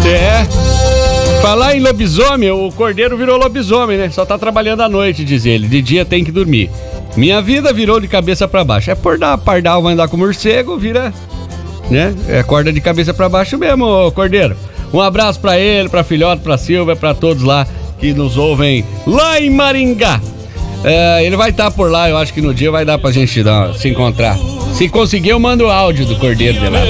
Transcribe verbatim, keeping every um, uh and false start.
É. Falar em lobisomem, o Cordeiro virou lobisomem, né? Só tá trabalhando à noite, diz ele. De dia tem que dormir. Minha vida virou de cabeça pra baixo. É por dar pardal, vai andar com morcego, vira, né? É corda de cabeça pra baixo mesmo, ô Cordeiro. Um abraço pra ele, pra filhote, pra Silvia, pra todos lá que nos ouvem lá em Maringá. É, ele vai estar por lá, eu acho que no dia vai dar pra gente dar, se encontrar. Se conseguir, eu mando o áudio do Cordeiro de lá.